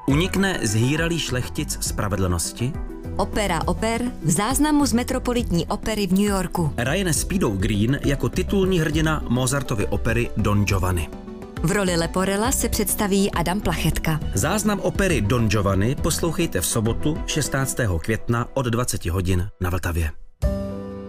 Unikne zhýralý šlechtic spravedlnosti? Opera oper v záznamu z Metropolitní opery v New Yorku. Hraje Speedo Green jako titulní hrdina Mozartovy opery Don Giovanni. V roli Leporella se představí Adam Plachetka. Záznam opery Don Giovanni poslouchejte v sobotu 16. května od 20 hodin na Vltavě.